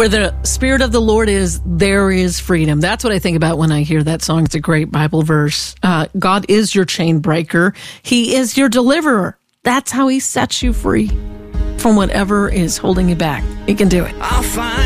Where the Spirit of the Lord is, there is freedom. That's what I think about when I hear that song. It's a great Bible verse. God is your chain breaker. He is your deliverer. That's how he sets you free from whatever is holding you back. He can do it. I'll find